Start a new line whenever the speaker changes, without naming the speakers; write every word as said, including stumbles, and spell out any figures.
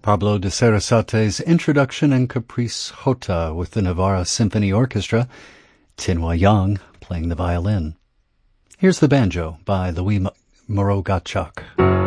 Pablo de Sarasate's introduction and Caprice Jota with the Navarra Symphony Orchestra, Tinwa Yang playing the violin. Here's the banjo by Louis Moreau Gottschalk.